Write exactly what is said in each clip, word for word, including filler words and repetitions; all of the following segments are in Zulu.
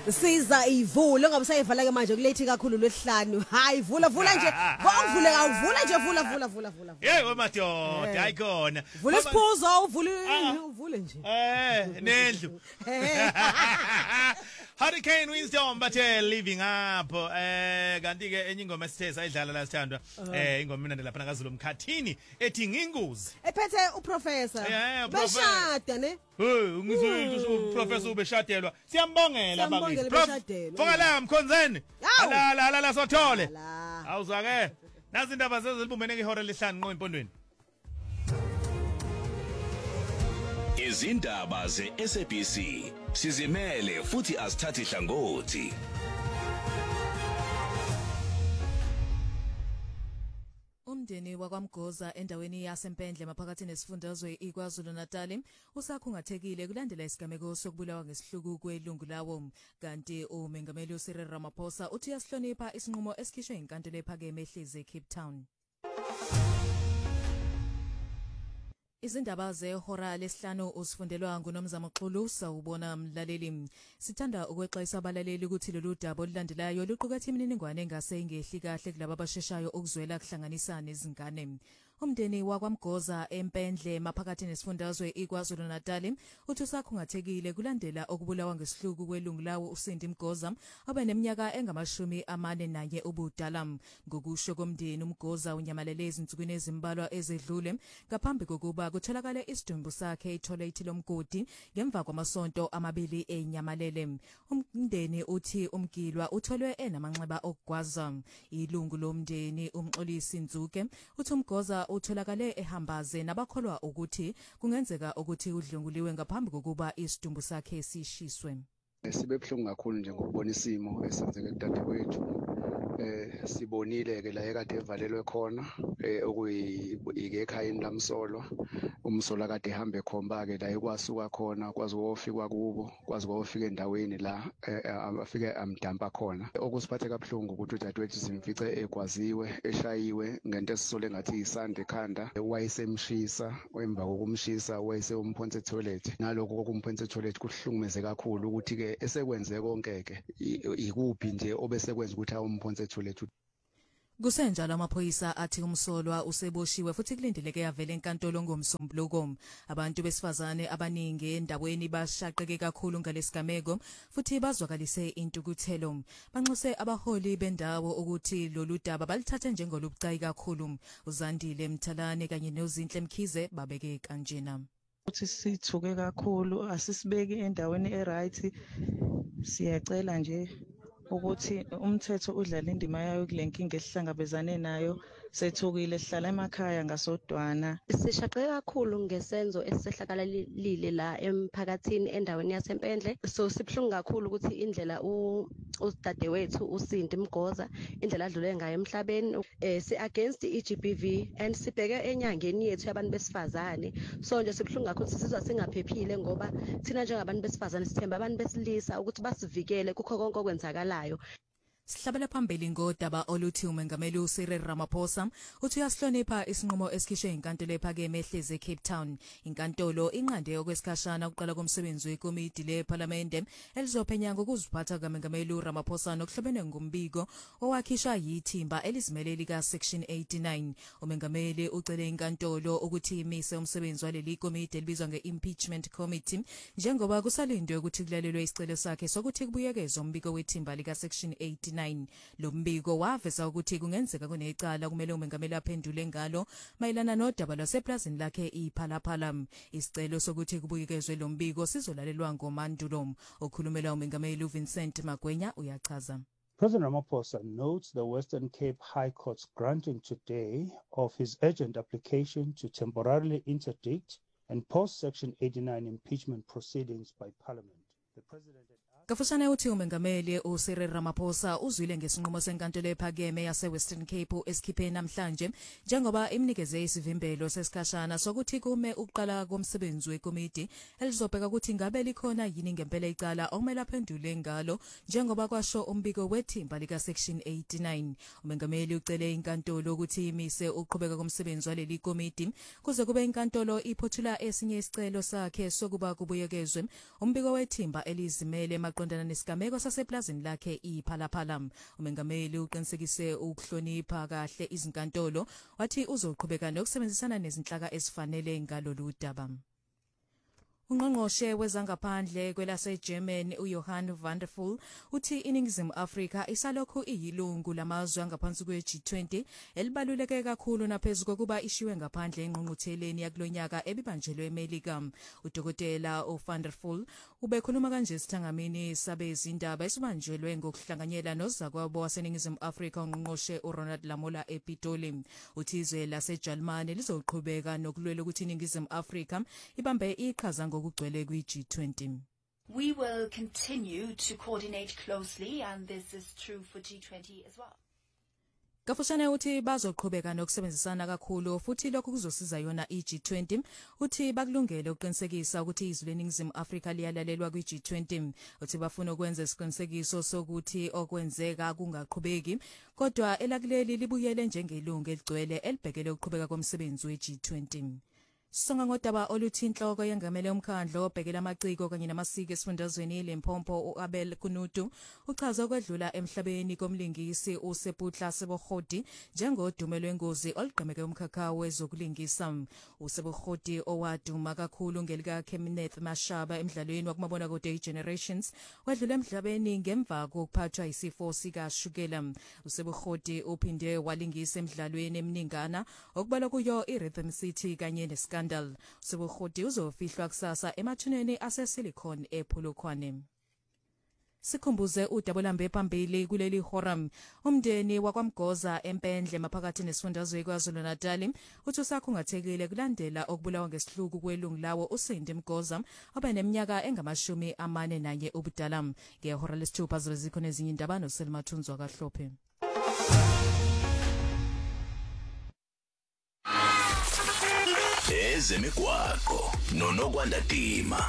Siza ivula ngoba sayivala ke manje kulethi kakhulu lwesihlanu. Hayi vula vula nje. Ngokuvule awuvula nje vula vula vula vula. Hey wemadoda ayikona. Vula isiphuzo uvule uvule nje. Eh nendlu. Hurricane Windstorm bathe living up eh kanti ke enye ingoma esithe sayidlala la sithandwa eh ingoma mina lapha kaZulu Mkhathini ethi nginguzi. Ephethe uprofessor. Beshada ne? Hey ungizwe uprofessor ubeshadelwa. Siyambongela bakithi. Prof. Fokala mkhonzeni. La la la la sothole. Awuzwa ke. Nazi indaba sezilibumbene ke ihora lehlanu ngo empondweni. Izindaba ze-S A B C sizimele futhi asithathi hlangothi. Umndeni wakwaMgoza endaweni yaseMpendle maphakathi nesifundazwe iKwaZulu Natal usakhungathekile kulandela isigameko sokubulawa ngesihluku kwelungu lawo kanti umengameli uCyril Ramaphosa uthi uyasihlonipha isinqumo esikhishwe inkantolo ephakeme ehlezi eCape Town. Izindaba zehora lesihlanu usifundelwa nguNomzamo Xulu sawubona mlaleli. Sithanda ukwexwayisa abalaleli ukuthi lolu daba olulandelayo luqukethe imininingwane engase ingehli kahle kulabo abasheshayo ukuzwela kuhlanganisa nezingane. Umndeni wakwaMgoza eMpendle maphakathi nesifundazwe iKwaZulu Natal uthi usakhungathekile kulandela okubulawa ngesihluku kwelungu lawo uSindi Mgoza abaneminyaka engamashumi amane nanye ubudala. Ngokusho komndeni uMgoza unyamalele izinsukwini ezimbalwa ezedlule ngaphambi kokuba kutholakale isidumbu sakhe etoilet lomgodi ngemva kwamasonto amabili enyamalele. Umndeni uthi umgilwa utholwe enamanxeba okugwaza. Ilungu lomndeni uMxolisi Nzuke uthi uMgoza utholakale ehambaze nabakholwa ukuthi kungenzeka ukuthi udlunguliwe ngaphambi kokuba isidumbu sakhe sishiswe. Sibe buhlungu kakhulu nje ngokubona isimo esenzeke kudadewethu. Eh sibonile ke la ekade evalelwe khona eh okuyike ekhayeni lamsolwa umsolwa kade ehambe khomba ke la ekwasuka khona kwazi ukufika kubo kwazi ukufika endaweni la afike amdampa khona okusiphathe kabuhlungu ukuthi udadewethu simfice ekwaziwe eshayiwe ngento esisole ngathi isande ekhanda wayesemshisa emva kokumshisa wayese umphonse toilet naloko kokumphonse toilet kuhlungumeze kakhulu ukuthi ke esekwenze konke ke ikuphi nje obesekwenza ukuthi awumphonse toilet. Kusenjalo amaphoyisa athi umsolwa useboshiwe futhi kulindeleke yavele enkantolo ngomsombuluko. Abantu besifazane abaningi endaweni bashaqeke kakhulu ngalesigameko futhi bazwakalise intukuthelo. Banxuse abaholi bendawo ukuthi lolu daba balithathe njengolubucayi kakhulu. Uzandile Mthalane kanye noZinhle Mkhize babeke kanjena. Uthi sithuke kakhulu asisibeki endaweni eright. Siyacela nje ukuthi umthetho udlala indima yayo kulenkinga esihlangabezane nayo sethukile sihlala emakhaya ngasodwana. Sishaqeke kakhulu ngesenzo esisehlakalile la emphakathini endaweni yaseMpendle. So sibhlungu kakhulu ukuthi indlela udadewethu uSindi Mgoza indlela adlule ngayo emhlabeni eh si against iG B V and sibheke enyangeni yethu yabantu besifazane. So nje sibhlungu kakhulu sizizwa singaphephile ngoba thina njengabantu besifazane sithemba abantu besilisa ukuthi basivikele kukho konke okwenzakala. Sihlabela phambili ngodaba oluthi umengameli uCyril Ramaphosa uthi uyasihlonipha isinqumo esikhishwe inkantolo ephakeme ehlezi eCape Town. Inkantolo inqande okwesikhashana ukuqala komsebenzi wekomiti leParliament elizophenya ngokuziphatha kamengameli uRamaphosa nokuhlobene ngombiko owakhishwa yithimba elizimele lika section eighty-nine. Umengameli ucele inkantolo ukuthi imise umsebenzi waleli komiti elibizwa ngeimpeachment committee njengoba kusalindwe ukuthi kulalelwe isicelo sakhe sokuthi kubuyekezwe umbiko wethimba lika section eighty-nine. Lo mbiko waveza ukuthi kungenzeka kunecala kumele umengameli aphendule ngalo mayelana nodaba lwaseplazini lakhe iPhalaphala. Isicelo sokuthi kubuyekezwe lo mbiko sizolalelwa ngoMandulo. Okhulumela umengameli uVincent Magwenya uyachaza. President Ramaphosa notes the Western Cape High Court's granting today of his urgent application to temporarily interdict and post Section eighty-nine impeachment proceedings by Parliament. The President Kafusane uthi umengameli uCyril Ramaphosa uzwile ngesinqumo senkantolo ephakeme yase Western Cape esikhiphe namhlanje njengoba imnikeze isivimbelo sesikhashana sokuthi kume uqala komsebenzi wekomiti elizobheka ukuthi ngabe likhona yini ngempela icala okumele aphendule ngalo njengoba kwasho umbiko wethimba lika section eighty-nine. Umengameli ucele inkantolo ukuthi imise uqhubeka komsebenzi waleli komiti kuze kube inkantolo iphothula esinye isicelo sakhe sokuba kubuyekezwe umbiko wethimba elizimele maqondana nesigameko saseplazini lakhe iPhalaphala. Umengameli uqinisekise ukuhlonipha kahle izinkantolo wathi uzoqhubeka nokusebenzisana nezinhlaka ezifanele ngalolu daba. Ungqongqoshe wezangaphandle kwelase Germany uJohann van der Poel uthi iningizimu Afrika isalokhu iyilungu lamazwe angaphansi kwe G twenty elibaluleke kakhulu naphezulu kokuba ishiwe ngaphandle engqungqutheleni yakulonyaka ebibanjelwe eMelika. Udokotela uVan der Poel ubekhuluma kanje esithangamini sabe izindaba esibanjelwe ngokuhlanganyela nozakwabo waseningizimu Afrika ungqongqoshe uRonald Lamola ePitoli. Uthi izwe lase Germany lizoqhubeka nokulwela ukuthi iningizimu Afrika ibambe iqhaza ngokugcwele kwi G twenty. We will continue to coordinate closely, and this is true for G twenty as well. Kafushane uthi bazoqhubeka nokusebenzisana kakhulu futhi lokhu kuzosiza yona iG twenty. Uthi bakulungele ukuqinisekisa ukuthi izwe leningizimu Afrika liyalalelwa kwi G twenty. Uthi bafuna ukwenza isiqinisekiso sokuthi okwenzeka kungaqhubeki kodwa elakuleli libuyele njengelungu eligcwele elibhekele ukuqhubeka komsebenzi we G twenty. Songa ngodaba oluthi inhloko yengamele umkhandlo obhekela amaciko kanye namasiko esifundazweni leMpopo uAbel Kunutu uchaza okwedlula emhlabeni komlingisi uSeputla Sebohodi njengodume ngozi olugqemeke umkhakha wezokulingisa. uSebohodi owaduma kakhulu ngelika Kenneth Mashaba emidlalweni wakumabona kude Generations wedlula emhlabeni ngemva kokuphathwa isifo sika shukela. uSebohodi uphinde walingisa emidlalweni eminingana okubalwa kuyo iRhythm City kanye neSka Sebohodi uzofihlwa kusasa emathuneni aseSilicon ePolokwane. Sikhumbuze udabolambe phambili kuleli horam umndeni wakwaMgoza empendle maphakathi nesifundazwe kwaZulu-Natal uthi usakhungathekile kulandela okubulawa ngesihluku kwelungu lawo uSindi Mgoza obeneminyaka engamashumi amane nanye ubudala. Ngehora lesithupha zolezikho nezinye indaba noSelma Thunzwa kaHlophe. Ezemigwaqo noNokwanda Dima.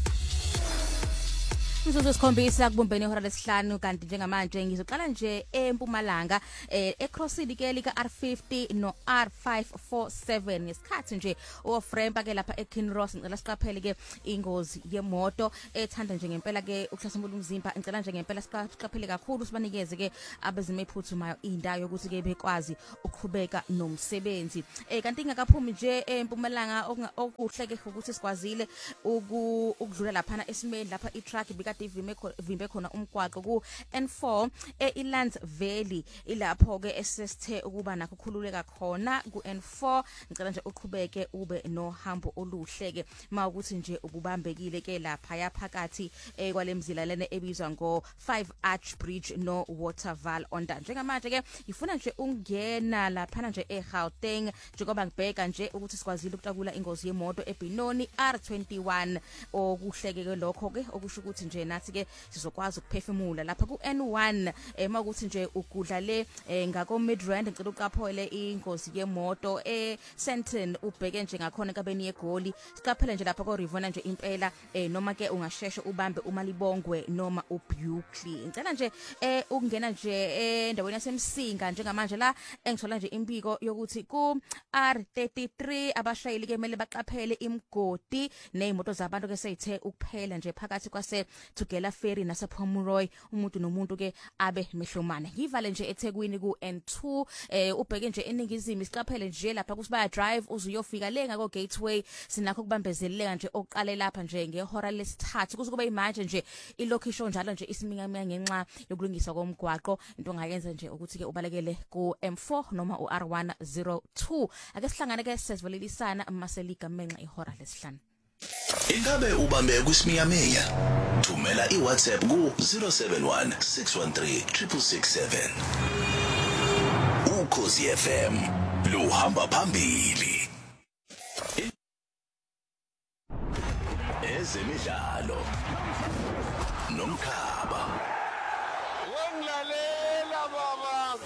Mzuzu sikhombisa kubumbene ihora lesihlanu kanti njengamanje ngizoqala nje eMpumalanga eh eCrossing ke lika R fifty no R five forty-seven ngesikhathi nje ofrempa ke lapha eKinross ngicela siqaphele ke ingozi yemoto ethanda nje ngempela ke ukuhlasimula umzimba ngicela nje ngempela siqaphele kakhulu sibanikeze ke abezime iphuthumayo indawo ukuthi ke bekwazi ukuqhubeka nomsebenzi eh kanti ngakaphumi nje eMpumalanga okuhle ke ukuthi sikwazile ukudlula lapha esimeni lapha iTruck bika vimbe khona umgwaqo ku N four eIlands Valley ilapho ke esesithe ukuba nakho khululeka khona ku N four ngicela nje uqhubeke ube nohambo oluhle ke mawukuthi nje ukubambekile ke lapha yaphakathi kwalemzila lene ebizwa ngo five Arch Bridge no Waterval onda njengamanje ke ifuna nje ungena lapha nje eGauteng njengoba ngibheka nje ukuthi sikwazile ukutakula ingozi yemoto eBinoni R twenty-one okuhleke ke lokho ke okusho ukuthi nje nathi ke sizokwazi ukuphefumula lapha ku N one ema ukuthi nje ugudla le ngako Midrand ngicela uqaphele ingozi yemoto eSenton ubheke nje ngakhona kabeni yegoli siqaphele nje lapha ko Rivona nje impela noma ke ungasheshe ubambe uMalibongwe noma uBukley ngicela nje ukungena nje endaweni yasemsinga njengamanje la engithola nje impiko yokuthi ku R thirty-three abashayeli ke kumele baqaphele imgodi nezimoto zabantu ke seyithe ukuphela nje phakathi kwase Tugela Ferry nasePomeroy umuntu nomuntu ke abe mehlomane ngivale nje eThekwini ku N two eh ubheke nje eningizimu isiqaphele nje lapha kusibaya drive uzuyofika lenga ko Gateway sinakho kubambezeleka nje oqale lapha nje ngehora lesithathu kuze kube imanje nje ilocation njalo nje isimingamya ngenxa yokulungiswa komgwaqo into ongayenza nje ukuthi ke ubalekele ku M four noma u R one oh two ake sihlangane ke sesivolelisana maseliga menxa ihora lesihlanu. Ingabe ubambe kuSmiyamiya? Thumela iWhatsApp ku zero seven one six one three six six seven. Ukhosi F M luhamba phambili. Ezemidlalo nomkhaba. Wenglalela baba.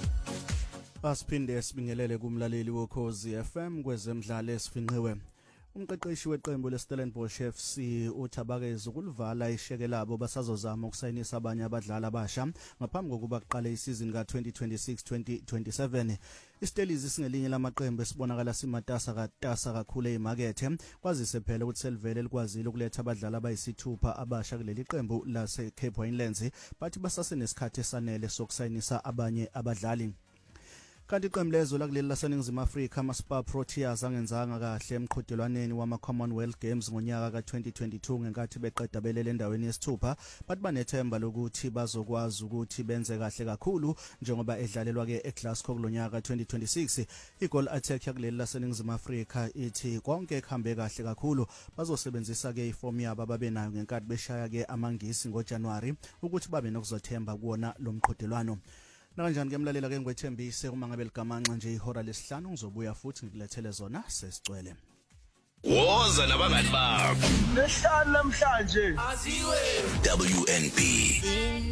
Asiphinde sibingelele kumlaleli wokhozi F M kwezemidlalo esifinqiwe Umqeqeshi weqembu leStellenbosch F C uThabakeza ukulivala isheke labo basazozama ukusayinisa abanye abadlali abasha ngaphambi kokuba kuqale isizini ka twenty twenty-six twenty twenty-seven. Isitelizi singelinye lamaqembu esibonakala simatasa katasa kakhulu ezimakethe kwazise phela ukuthi selivele likwazile ukuletha abadlali abayisithupha abasha kuleli qembu lase Cape Winelands bathi basase nesikhathi esanele sokusayinisa abanye abadlali. Kanti iqembu lezwe lakuleli laseNingizimu Afrika amaSpar Proteas angenzanga kahle emqhudelwaneni wama Commonwealth Games ngonyaka ka twenty twenty-two ngenkathi beqeda belele endaweni yesithupha bathi banethemba lokuthi bazokwazi ukuthi benze kahle kakhulu njengoba edlalelwa ke eGlasgow kulonyaka twenty twenty-six. Igoal attack yakuleli laseNingizimu Afrika ithi konke kuhambe kahle kakhulu bazosebenzisa ke iform yabo ababenayo ngenkathi beshaya ke amangisi ngoJanuary ukuthi babe nokuzothemba kuona lo mqhudelwano. Nakanjani ke mlalela ke ngwethembise uma ngabe ligamanxa nje ihora lesihlanu ngizobuya futhi ngikulethele zona sesicwele. Woza nabangani bakho. Lesihlanu namhlanje aziwe W N B.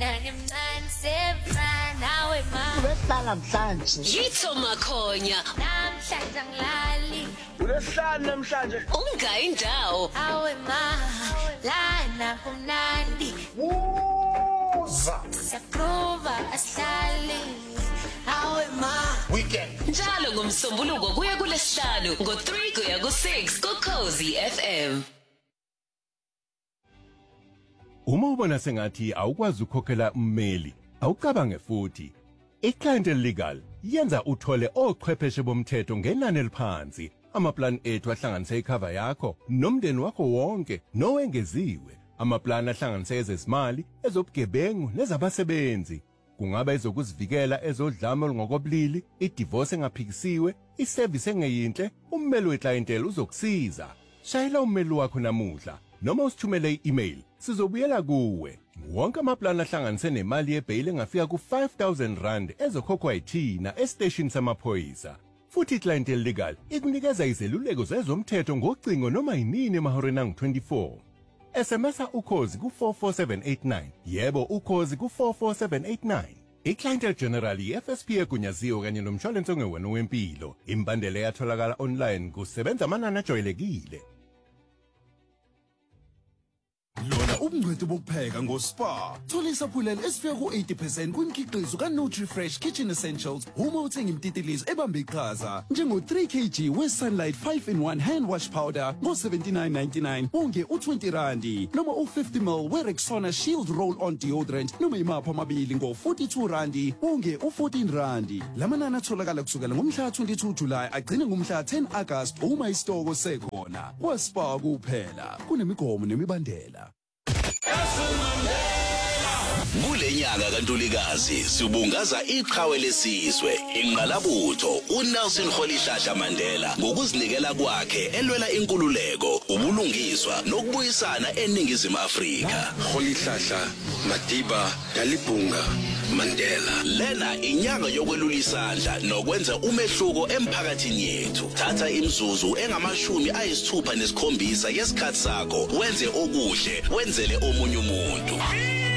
Nawe ma. Lesihlanu namhlanje. Yitho Makhonya. Namhlanje ngilali. Lesihlanu namhlanje. Ungayindawo. Awe ma. Lana kumnandi. Saprova aslali hawe ma weekend njalo ngomsombuluko kuya kulesihlanu ngo three kuya ku six ku Cozy F M. Uma ubona sengathi awukwazi ukukhokhela ummeli awucabange futhi iClientele Legal yenza uthole ochwepheshe bomthetho ngenani eliphansi amaplan ethu ahlanganise icover yakho nomndeni wakho wonke nowengeziwe. Amaplan ahlanganise ezezimali, ezobugebengu nezabasebenzi. Kungaba ezokuzivikela ezodlame olungokobulili, idivorce engaphikisiwe, iservice engeyinhle, ummeli weClientele uzokusiza. Shayela ummeli wakho namuhla noma usithumele i-email. Sizobuyela kuwe. Wonke amaplan ahlanganise nemali yebail engafika ku five thousand rand ezokhokhwa yithina estation samaphoyisa. Futhi iClientele Legal ikunikeza izeluleko zezomthetho ngocingo noma yinini emahoreni angu twenty-four. S M S ukhozi ku four four seven eight nine. Yebo ukhozi ku four four seven eight nine. iClientele General F S P egunyaziwe kanye nomshwalense ongewena wempilo. Imbandela yatholakala online kusebenza amanani ajwayelekile. Lona ubungcweti bokupheka ngoSpar. Thola isaphulelo esifika ku eighty percent kwimikhiqizo kaNutriFresh Kitchen Essentials uma uthenga imtitilizo ebambe iqhaza njengo three kilograms weSunlight five in one hand wash powder ngo seventy-nine ninety-nine unge u twenty randi noma u fifty milliliters weRexona Shield Roll On Deodorant noma imapha amabili ngo forty-two randi unge u fourteen randi. Lamanani atholakala kusukela ngomhla twenty-two July agcine ngomhla ten August uma isitoko sekhona. KwaSpar kuphela kunemigomo nemibandela. Kulenyanga kaNtulikazi sibungaza iqhawe lesizwe ingqalabutho uNelson Rolihlahla Mandela ngokuzinikela kwakhe elwela inkululeko ubulungiswa nokubuyisana eNingizimu Afrika. Rolihlahla Madiba Dalibunga Mandela. Lena inyanga yokwelula isandla nokwenza umehluko emphakathini yethu. Thatha imzuzu engamashumi ayisithupha nesikhombisa yesikhathi sakho wenze okuhle wenzele omunye umuntu.